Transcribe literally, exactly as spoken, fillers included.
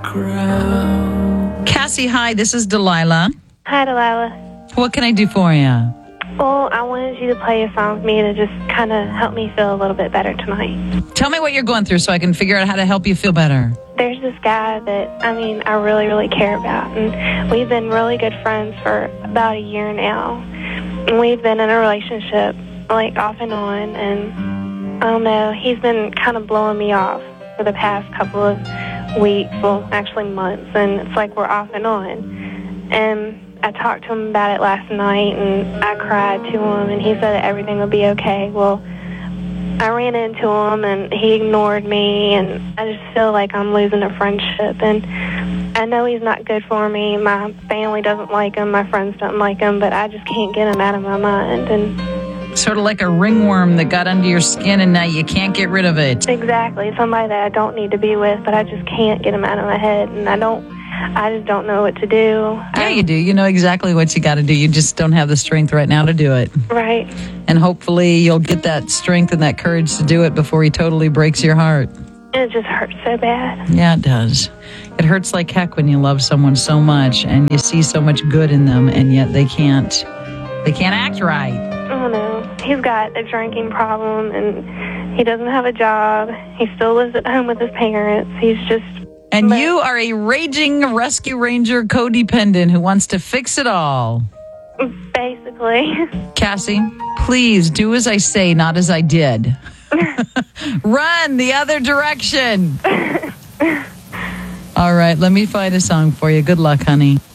ground. Cassie, hi, this is Delilah. Hi, Delilah. What can I do for you? Well, I wanted you to play a song with me to just kind of help me feel a little bit better tonight. Tell me what you're going through so I can figure out how to help you feel better. There's this guy that, I mean, I really, really care about, and we've been really good friends for about a year now. And we've been in a relationship, like, off and on, and I don't know, he's been kind of blowing me off for the past couple of weeks, well, actually months, and it's like we're off and on. And I talked to him about it last night, and I cried to him, and he said that everything would be okay. Well, I ran into him, and he ignored me, and I just feel like I'm losing a friendship. And I know he's not good for me. My family doesn't like him. My friends don't like him, but I just can't get him out of my mind. And sort of like a ringworm that got under your skin, and now you can't get rid of it. Exactly. Somebody that I don't need to be with, but I just can't get him out of my head, and I don't... I just don't know what to do. Yeah, you do. You know exactly what you got to do. You just don't have the strength right now to do it. Right. And hopefully you'll get that strength and that courage to do it before he totally breaks your heart. It just hurts so bad. Yeah, it does. It hurts like heck when you love someone so much and you see so much good in them, and yet they can't, they can't act right. I don't know. He's got a drinking problem, and he doesn't have a job. He still lives at home with his parents. He's just... And but, you are a raging rescue ranger codependent who wants to fix it all. Basically. Cassie, please do as I say, not as I did. Run the other direction. All right, let me find a song for you. Good luck, honey.